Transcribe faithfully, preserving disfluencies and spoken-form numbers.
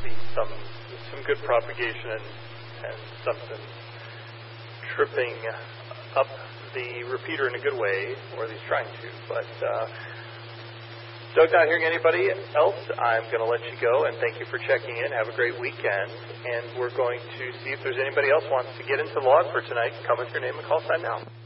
be some some good propagation and, and something tripping up the repeater in a good way, or at least trying to. But uh, Doug, not hearing anybody else, I'm going to let you go, and thank you for checking in. Have a great weekend, and we're going to see if there's anybody else wants to get into the log for tonight. Come with your name and call sign now.